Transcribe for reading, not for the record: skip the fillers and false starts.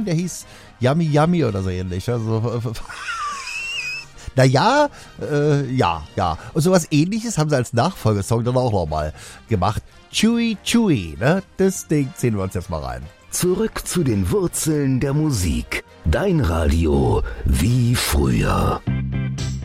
Song, der hieß Yummy Yummy oder so ähnlich. Also, naja, ja. Und sowas ähnliches haben sie als Nachfolgesong dann auch nochmal gemacht. Chewy Chewy, ne? Das Ding ziehen wir uns jetzt mal rein. Zurück zu den Wurzeln der Musik. Dein Radio wie früher.